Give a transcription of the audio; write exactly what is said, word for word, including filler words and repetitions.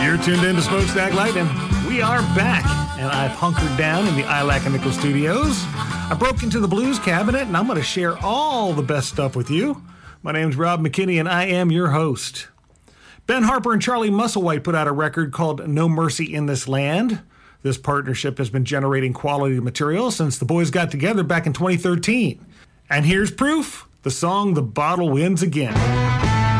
You're tuned in to Smokestack Lightning. We are back, and I've hunkered down in the I Lack a Nickel studios. I broke into the blues cabinet, and I'm going to share all the best stuff with you. My name's Rob McKinney, and I am your host. Ben Harper and Charlie Musselwhite put out a record called No Mercy in This Land. This partnership has been generating quality material since the boys got together back in twenty thirteen. And here's proof, the song The Bottle Wins Again.